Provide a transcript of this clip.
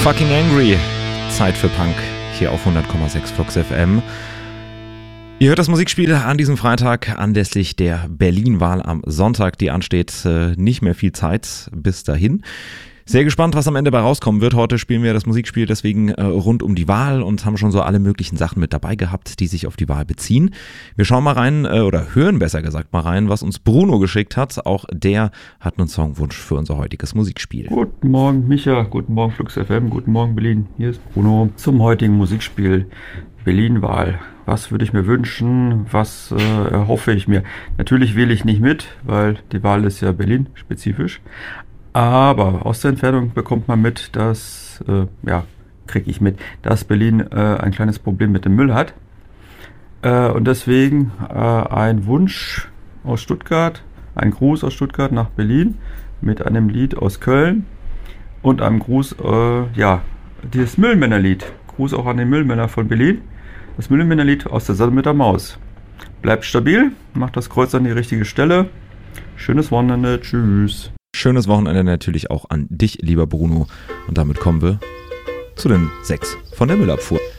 Fucking Angry. Zeit für Punk hier auf 100,6 Flux FM. Ihr hört das Musikspiel an diesem Freitag anlässlich der Berlin-Wahl am Sonntag, die ansteht. Nicht mehr viel Zeit bis dahin. Sehr gespannt, was am Ende bei rauskommen wird. Heute spielen wir das Musikspiel deswegen rund um die Wahl und haben schon so alle möglichen Sachen mit dabei gehabt, die sich auf die Wahl beziehen. Wir schauen mal rein, oder hören besser gesagt mal rein, was uns Bruno geschickt hat. Auch der hat einen Songwunsch für unser heutiges Musikspiel. Guten Morgen Micha, guten Morgen Flux FM, guten Morgen Berlin. Hier ist Bruno zum heutigen Musikspiel Berlin-Wahl. Was würde ich mir wünschen? Was erhoffe ich mir? Natürlich wähle ich nicht mit, weil die Wahl ist ja Berlin-spezifisch. Aber aus der Entfernung bekommt man mit, dass, dass Berlin ein kleines Problem mit dem Müll hat. Und deswegen ein Wunsch aus Stuttgart, ein Gruß aus Stuttgart nach Berlin mit einem Lied aus Köln und einem Gruß, dieses Müllmännerlied. Gruß auch an den Müllmänner von Berlin. Das Müllmännerlied aus der Sonne mit der Maus. Bleibt stabil, macht das Kreuz an die richtige Stelle. Schönes Wochenende, tschüss. Schönes Wochenende natürlich auch an dich, lieber Bruno. Und damit kommen wir zu den 6 von der Müllabfuhr.